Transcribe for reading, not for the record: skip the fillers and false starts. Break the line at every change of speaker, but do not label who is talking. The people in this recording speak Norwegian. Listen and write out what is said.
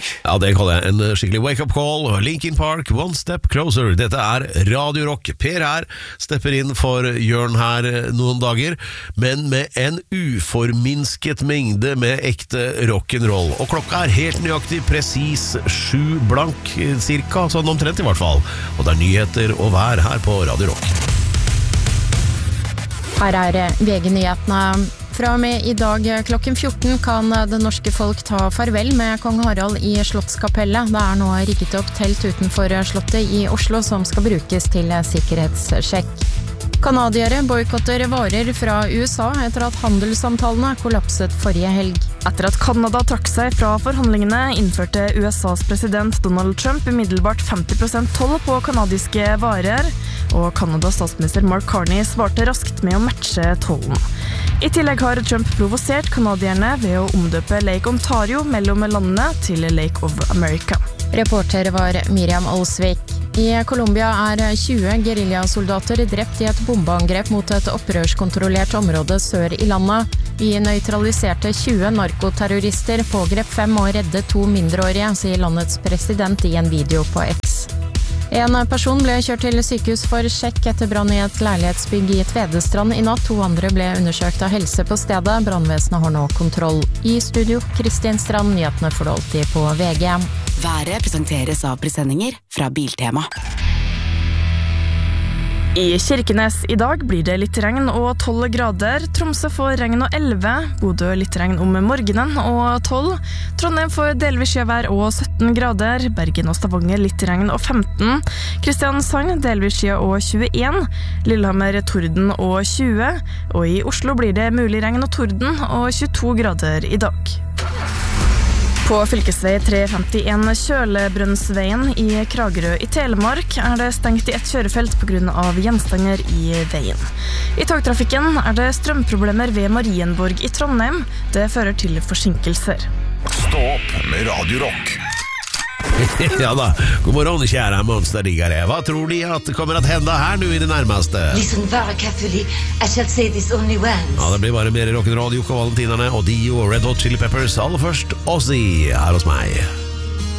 Ja, det kaller jeg en skikkelig wake-up call. Linkin Park, One Step Closer. Dette Radio Rock. Per her stepper inn for Jørn her noen dager, men med en uforminsket mengde med ekte rock'n'roll. Og klokka helt nøyaktig presis 7 blank, cirka, sånn omtrent i hvert fall. Og det nyheter og vær her på Radio Rock.
Her VG-nyhetene. Fra og med i dag klokken 14 kan det norske folk ta farvel med kong Harald i Slottskapellet. Det nå rigget opp telt utenfor slottet i Oslo som skal brukes til sikkerhetssjekk. Kanadiere boykotter varer fra USA etter at handelssamtalene kollapset forrige helg.
Etter at Kanada trakk seg fra forhandlingene, innførte USAs president Donald Trump umiddelbart 50% toll på kanadiske varer, og Kanadas statsminister Mark Carney svarte raskt med å matche tollen. I tillegg har Trump provosert kanadierne ved å omdøpe Lake Ontario mellom landene til Lake of America.
Reporter var Miriam Olsvik. I Colombia 20 guerillasoldater drept i et bombeangrep mot et opprørskontrollert område sør i landet. Vi nøytraliserte 20 narkoterrorister, pågrep 5 og reddet 2 mindreårige, sier landets president i en video på X. En person ble kjørt til sykehus for sjekk etter brann i et leilighetsbygg i Tvedestrand i natt. 2 andre ble undersøkt av helse på stedet. Brannvesenet har nå kontroll. I studio, Kristin Strand, nyhetene får du alltid på VG.
Været presenteres av presendinger fra Biltema.
I Kirkenes i dag blir det litt regn og 12 grader. Tromsø får regn og 11. Bodø litt regn om morgenen og 12. Trondheim får delvis skjevær og 17 grader. Bergen og Stavanger litt regn og 15. Kristiansand delvis skje og 21. Lillehammer torden og 20. Og i Oslo blir det mulig regn og torden og 22 grader i dag. På fylkesvei 351 Kjølebrønnsveien i Kragerø i Telemark det stengt i et kjørefelt på grunn av gjenstander i veien. I togtrafikken det strømproblemer ved Marienborg i Trondheim. Det fører til forsinkelser.
Stå opp med Radio Rock.
Ja da, god morgon kära monsterdiggare. Vad tror ni att kommer att hända här nu i det närmaste?
Listen very carefully, I shall say this only once.
Ja, det blir bare mer rock'n'roll, Jocke og Valentinerne og Dio og Red Hot Chili Peppers. Aller først Ozzy her hos meg.